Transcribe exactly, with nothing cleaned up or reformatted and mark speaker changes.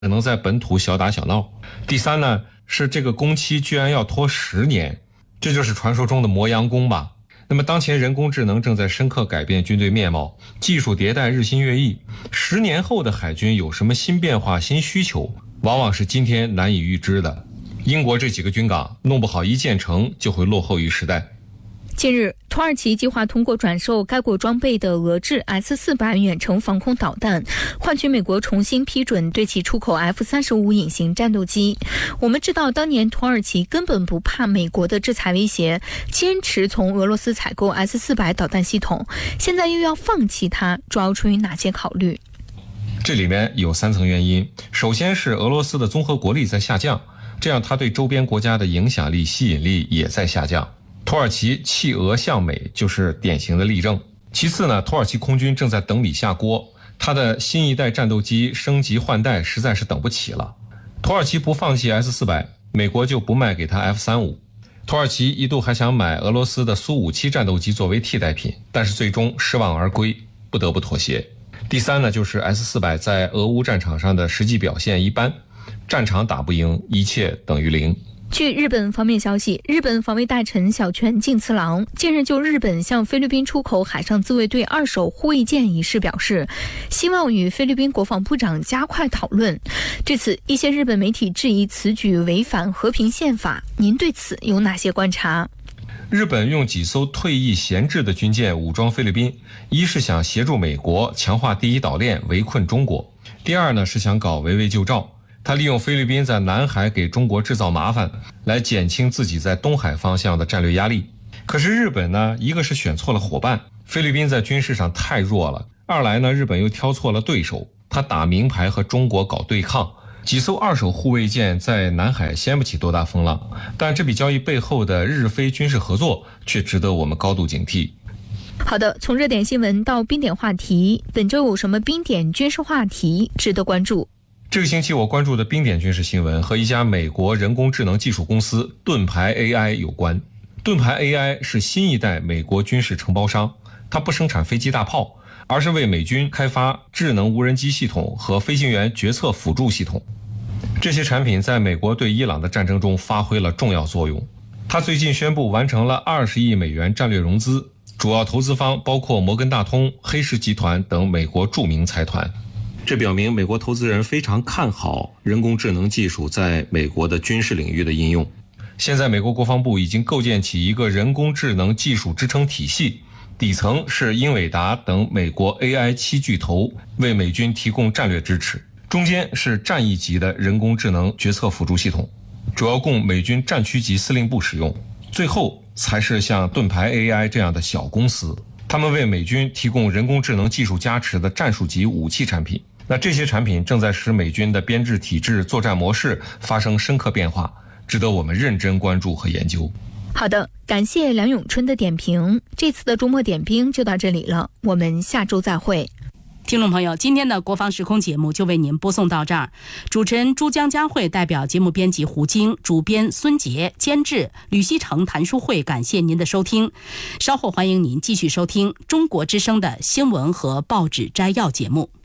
Speaker 1: 只能在本土小打小闹。第三呢，是这个工期居然要拖十年，这就是传说中的磨洋工吧。那么当前人工智能正在深刻改变军队面貌，技术迭代日新月异，十年后的海军有什么新变化、新需求，往往是今天难以预知的。英国这几个军港弄不好一建成就会落后于时代。
Speaker 2: 近日，土耳其计划通过转售该国装备的俄制 S 四百 远程防空导弹，换取美国重新批准对其出口 F 三十五 隐形战斗机。我们知道，当年土耳其根本不怕美国的制裁威胁，坚持从俄罗斯采购 S 四百 导弹系统，现在又要放弃它，主要出于哪些考虑？
Speaker 1: 这里面有三层原因。首先是俄罗斯的综合国力在下降，这样它对周边国家的影响力、吸引力也在下降。土耳其弃俄向美就是典型的例证。其次呢，土耳其空军正在等米下锅，它的新一代战斗机升级换代实在是等不起了。土耳其不放弃 S 四百，美国就不卖给它 F 三十五。土耳其一度还想买俄罗斯的苏五七战斗机作为替代品，但是最终失望而归，不得不妥协。第三呢，就是 S 四百在俄乌战场上的实际表现一般，战场打不赢，一切等于零。
Speaker 2: 据日本方面消息，日本防卫大臣小泉进次郎近日就日本向菲律宾出口海上自卫队二手护卫舰一事表示，希望与菲律宾国防部长加快讨论。对此，一些日本媒体质疑此举违反和平宪法，您对此有哪些观察？
Speaker 1: 日本用几艘退役闲置的军舰武装菲律宾，一是想协助美国强化第一岛链围困中国，第二呢是想搞围魏救赵。他利用菲律宾在南海给中国制造麻烦，来减轻自己在东海方向的战略压力。可是日本呢，一个是选错了伙伴，菲律宾在军事上太弱了；二来呢，日本又挑错了对手，他打明牌和中国搞对抗。几艘二手护卫舰在南海掀不起多大风浪，但这笔交易背后的日菲军事合作却值得我们高度警惕。
Speaker 2: 好的，从热点新闻到冰点话题，本周有什么冰点军事话题值得关注？
Speaker 1: 这个星期我关注的冰点军事新闻和一家美国人工智能技术公司盾牌 A I 有关。盾牌 A I 是新一代美国军事承包商，它不生产飞机大炮，而是为美军开发智能无人机系统和飞行员决策辅助系统。这些产品在美国对伊朗的战争中发挥了重要作用。它最近宣布完成了二十亿美元战略融资，主要投资方包括摩根大通、黑石集团等美国著名财团。这表明美国投资人非常看好人工智能技术在美国的军事领域的应用。现在美国国防部已经构建起一个人工智能技术支撑体系，底层是英伟达等美国 A I 七巨头为美军提供战略支持，中间是战役级的人工智能决策辅助系统，主要供美军战区级司令部使用，最后才是像盾牌 A I 这样的小公司，他们为美军提供人工智能技术加持的战术级武器产品。那这些产品正在使美军的编制体制、作战模式发生深刻变化，值得我们认真关注和研究。
Speaker 2: 好的，感谢梁永春的点评。这次的周末点兵就到这里了，我们下周再会。
Speaker 3: 听众朋友，今天的国防时空节目就为您播送到这儿。主持人珠江佳慧代表节目编辑胡晶，主编孙杰，监制吕希成、谭淑慧，感谢您的收听。稍后欢迎您继续收听中国之声的新闻和报纸摘要节目。